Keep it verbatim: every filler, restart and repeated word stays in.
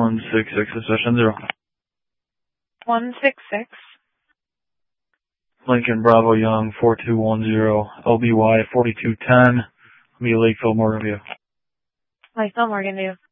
one six six, session zero. one six six. Lincoln Bravo Young four two one zero, L B Y forty-two ten, be Lakeville, Morgan View. Lakeville, Morgan View.